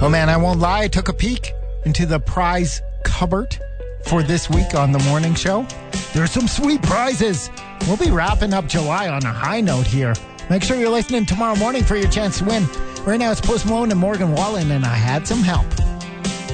Oh man, I won't lie. I took a peek into the prize cupboard for this week on the morning show. There's some sweet prizes. We'll be wrapping up July on a high note here. Make sure you're listening tomorrow morning for your chance to win. Right now it's Post Malone and Morgan Wallen, and I Had Some Help.